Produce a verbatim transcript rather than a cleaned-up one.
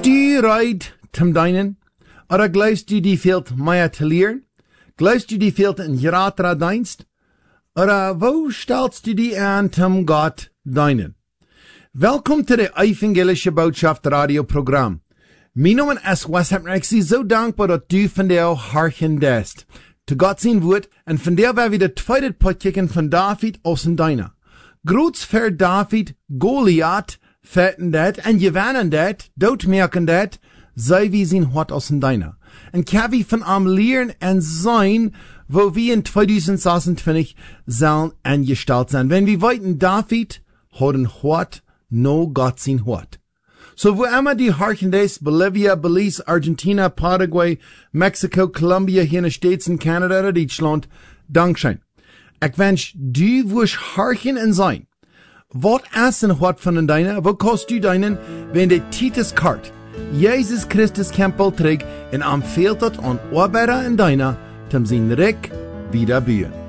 du reid zum deinen? Oder glaubst du, die fehlt mehr zu lehren? Glaubst du, die fehlt in grater Dienst? Oder wo stellst du die an zum Gott deinen? Welkom to de Evangelische Botschaft radioprogram. Mijn naam is Wes Hepner. Ik zie zo dankbaar dat du vandaag harken dest. Te God zijn woord, en vandaag werden we de tweede potje van David aus en Deina. Groots ver David, Goliath, fetten dat, en gewannen dat, doodmerken dat, zij wie zijn hart aus en Deina. En kan we van am leren en zijn, wo we in twintig zesentwintig zullen angesteld zijn. Wenn we weten, David had een hart, no Gott sein hart. So wo immer die Harkendes, Bolivia, Belize, Argentina, Paraguay, Mexico, Colombia, hier in den States und Kanada oder Deutschland, Dankeschön. Ich wünsch, du wirst harken und sein. Was ist ein Hort von deiner? Wo kannst du deinen, wenn der Titus kart, Jesus Christus Kämpel trägt und am fehlt an Arbeiter in deiner, zum sein Reck wieder bühen.